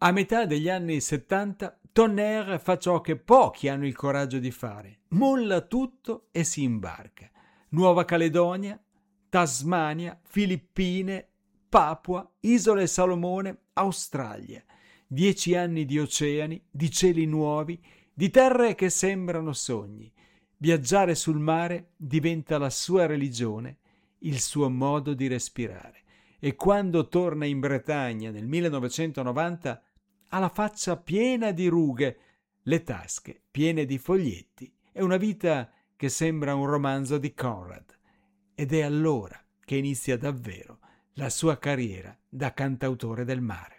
A metà degli anni 70, Tonnerre fa ciò che pochi hanno il coraggio di fare. Molla tutto e si imbarca. Nuova Caledonia, Tasmania, Filippine, Papua, Isole Salomone, Australia. 10 anni di oceani, di cieli nuovi, di terre che sembrano sogni. Viaggiare sul mare diventa la sua religione, il suo modo di respirare. E quando torna in Bretagna nel 1990 ha la faccia piena di rughe, le tasche piene di foglietti e una vita che sembra un romanzo di Conrad. Ed è allora che inizia davvero la sua carriera da cantautore del mare.